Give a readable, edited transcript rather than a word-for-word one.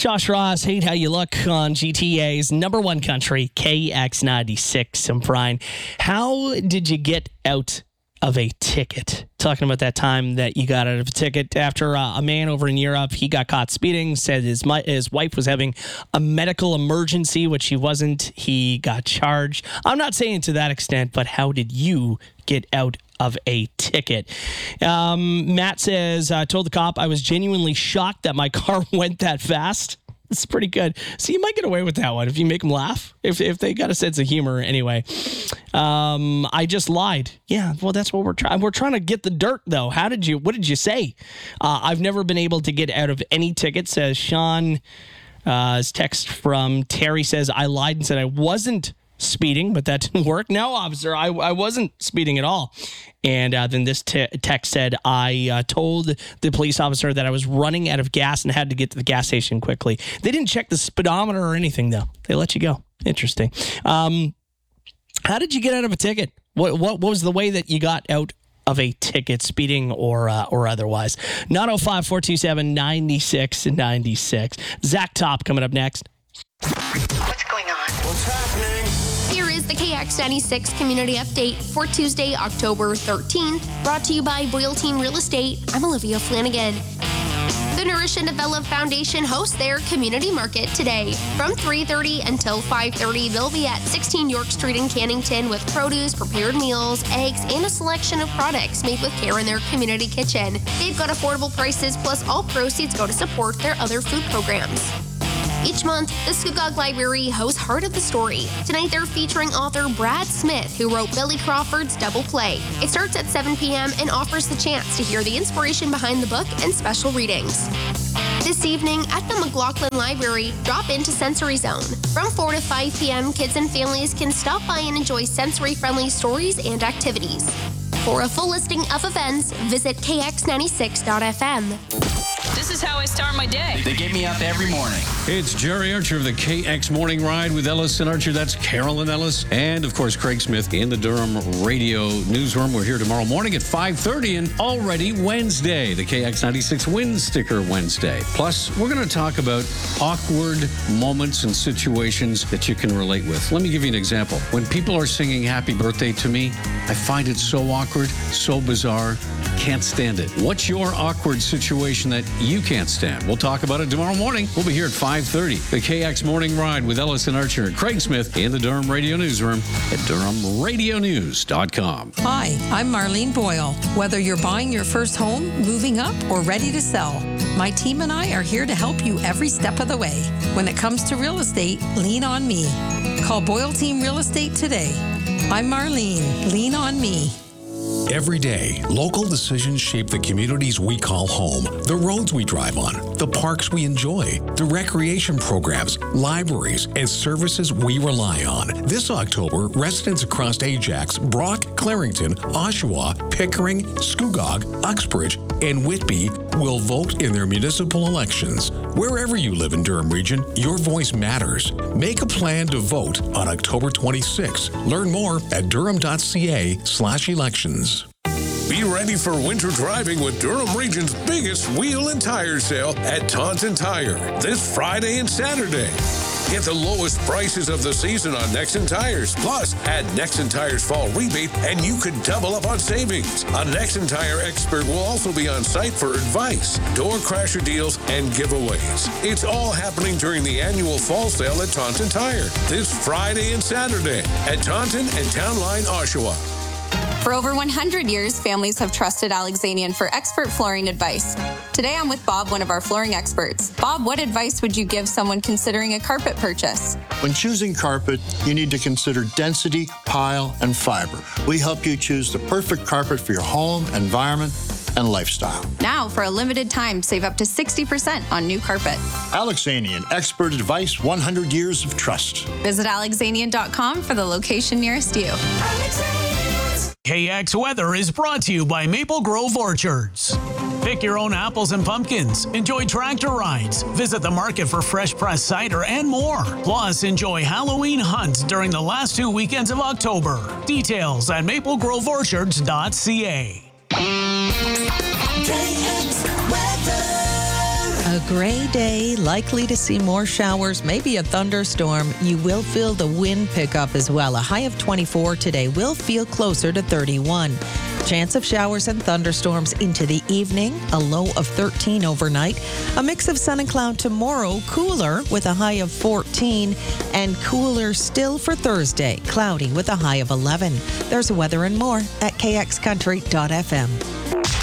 Josh Ross, hate how you look on GTA's number one country, KX96. And Brian, how did you get out of a ticket? Talking about that time that you got out of a ticket after a man over in Europe, he got caught speeding, said his wife was having a medical emergency, which she wasn't. He got charged. I'm not saying to that extent, but how did you get out of a ticket? Matt says, I told the cop I was genuinely shocked that my car went that fast. It's pretty good. So you might get away with that one if you make them laugh, if they got a sense of humor anyway. I just lied. Yeah, well, that's what we're trying. We're trying to get the dirt, though. What did you say? I've never been able to get out of any ticket, says Sean. His text from Terry says, I lied and said I wasn't speeding, but that didn't work. No, officer, I wasn't speeding at all. And then this text said, I told the police officer that I was running out of gas and had to get to the gas station quickly. They didn't check the speedometer or anything, though. They let you go. Interesting. How did you get out of a ticket? What was the way that you got out of a ticket, speeding or otherwise? 905-427-9696. Zach Top coming up next. What's going on? What's happening? Here is the KX96 Community Update for Tuesday, October 13th, brought to you by Boyle Team Real Estate. I'm Olivia Flanagan. The Nourish and Develop Foundation hosts their community market today. From 3:30 until 5:30, they'll be at 16 York Street in Cannington with produce, prepared meals, eggs, and a selection of products made with care in their community kitchen. They've got affordable prices, plus all proceeds go to support their other food programs. Each month, the Scugog Library hosts Heart of the Story. Tonight, they're featuring author Brad Smith, who wrote Billy Crawford's Double Play. It starts at 7 p.m. and offers the chance to hear the inspiration behind the book and special readings. This evening, at the McLaughlin Library, drop into Sensory Zone. From 4 to 5 p.m., kids and families can stop by and enjoy sensory-friendly stories and activities. For a full listing of events, visit kx96.fm. This is how I start my day. They get me up every morning. It's Jerry Archer of the KX Morning Ride with Ellis and Archer. That's Carolyn Ellis. And, of course, Craig Smith in the Durham Radio Newsroom. We're here tomorrow morning at 5:30 and already Wednesday, the KX96 Win Sticker Wednesday. Plus, we're going to talk about awkward moments and situations that you can relate with. Let me give you an example. When people are singing happy birthday to me, I find it so awkward, so bizarre. Can't stand it. What's your awkward situation that you can't stand? We'll talk about it tomorrow morning. We'll be here at 5:30. The KX Morning Ride with Ellis and Archer and Craig Smith in the Durham Radio Newsroom at DurhamRadioNews.com. Hi, I'm Marlene Boyle. Whether you're buying your first home, moving up, or ready to sell, my team and I are here to help you every step of the way. When it comes to real estate, lean on me. Call Boyle Team Real Estate today. I'm Marlene. Lean on me. Every day, local decisions shape the communities we call home, the roads we drive on, the parks we enjoy, the recreation programs, libraries, and services we rely on. This October, residents across Ajax, Brock, Clarington, Oshawa, Pickering, Scugog, Uxbridge, and Whitby will vote in their municipal elections. Wherever you live in Durham Region, your voice matters. Make a plan to vote on October 26. Learn more at durham.ca/elections. Be ready for winter driving with Durham Region's biggest wheel and tire sale at Taunton Tire this Friday and Saturday. Get the lowest prices of the season on Nexen Tires. Plus, add Nexen Tires Fall Rebate and you could double up on savings. A Nexen Tire expert will also be on site for advice, door crasher deals, and giveaways. It's all happening during the annual fall sale at Taunton Tire this Friday and Saturday at Taunton and Town Line, Oshawa. For over 100 years, families have trusted Alexanian for expert flooring advice. Today, I'm with Bob, one of our flooring experts. Bob, what advice would you give someone considering a carpet purchase? When choosing carpet, you need to consider density, pile, and fiber. We help you choose the perfect carpet for your home, environment, and lifestyle. Now, for a limited time, save up to 60% on new carpet. Alexanian, expert advice, 100 years of trust. Visit alexanian.com for the location nearest you. KX Weather is brought to you by Maple Grove Orchards. Pick your own apples and pumpkins. Enjoy tractor rides. Visit the market for fresh pressed cider and more. Plus, enjoy Halloween hunts during the last 2 weekends of October. Details at maplegroveorchards.ca. KX Weather. A gray day, likely to see more showers, maybe a thunderstorm. You will feel the wind pick up as well. A high of 24 today will feel closer to 31. Chance of showers and thunderstorms into the evening, a low of 13 overnight. A mix of sun and cloud tomorrow, cooler with a high of 14, and cooler still for Thursday, cloudy with a high of 11. There's weather and more at kxcountry.fm.